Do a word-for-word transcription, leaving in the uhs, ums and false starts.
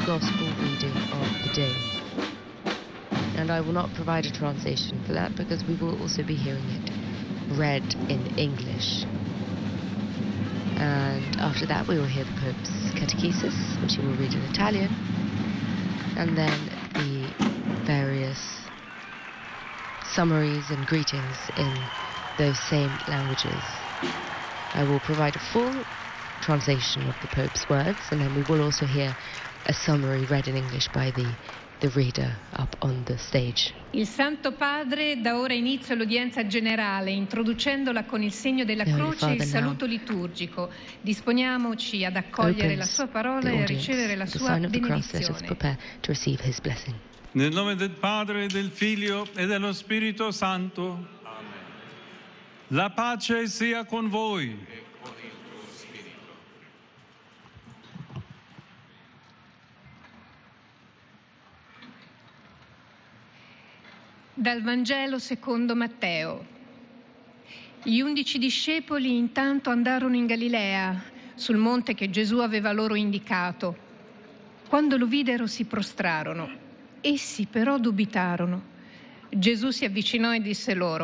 Gospel reading of the day. And I will not provide a translation for that because we will also be hearing it read in English. And after that we will hear the Pope's catechesis, which he will read in Italian, and then the various summaries and greetings in those same languages. I will provide a full translation of the Pope's words, and then we will also hear a summary read in English by the, the reader up on the stage. Il Santo Padre dà ora inizio all'udienza generale, introducendola con il segno della croce e il saluto liturgico. Disponiamoci ad accogliere la sua parola e a ricevere la sua benedizione. Nel nome del Padre, del Figlio e dello Spirito Santo. Amen. La pace sia con voi. E con il tuo spirito. Dal Vangelo secondo Matteo. Gli undici discepoli intanto andarono in Galilea, sul monte che Gesù aveva loro indicato. Quando lo videro si prostrarono. Essi però dubitarono. Gesù si avvicinò e disse loro: